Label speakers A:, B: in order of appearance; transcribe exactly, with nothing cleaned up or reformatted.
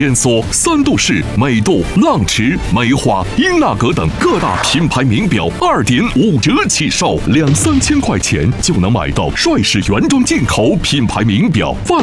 A: 连锁三度式、美度、浪驰、美华、英纳格等各大品牌名表二点五折起售，两三千块钱就能买到帅士原装进口品牌名表。